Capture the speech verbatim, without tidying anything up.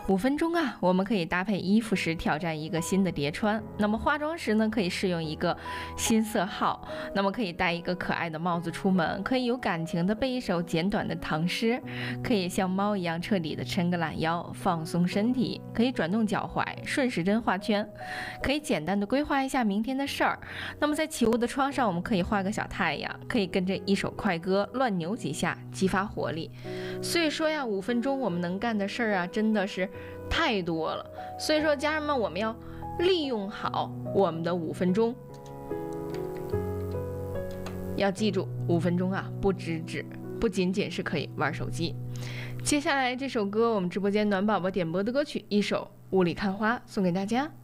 五分钟啊，我们可以搭配衣服时挑战一个新的叠穿。那么化妆时呢，可以试用一个新色号。那么可以戴一个可爱的帽子出门，可以有感情的背一首简短的唐诗，可以像猫一样彻底的伸个懒腰，放松身体，可以转动脚踝，顺时针画圈，可以简单的规划一下明天的事儿。那么在起雾的窗上，我们可以画个小太阳，可以跟着一首快歌乱扭几下，激发活力。所以说呀，五分钟我们能干的事儿啊，真的是太多了。所以说，家人们，我们要利用好我们的五分钟。要记住，五分钟啊，不只止，不仅仅是可以玩手机。接下来这首歌，我们直播间暖宝宝点播的歌曲，一首《雾里看花》，送给大家。